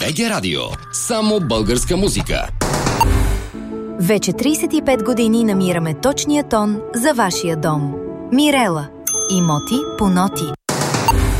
БГ Радио. Само българска музика. Вече 35 години намираме точния тон за вашия дом. Мирела. Имоти по ноти.